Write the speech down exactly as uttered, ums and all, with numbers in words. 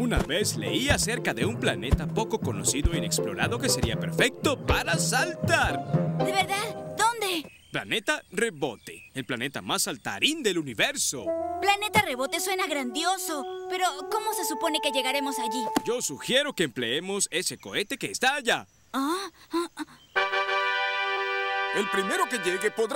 Una vez leí acerca de un planeta poco conocido e inexplorado que sería perfecto para saltar. ¿De verdad? ¿Dónde? Planeta Rebote, el planeta más saltarín del universo. Planeta Rebote suena grandioso, pero ¿cómo se supone que llegaremos allí? Yo sugiero que empleemos ese cohete que está allá. ¿Ah? ¿Ah? El primero que llegue podrá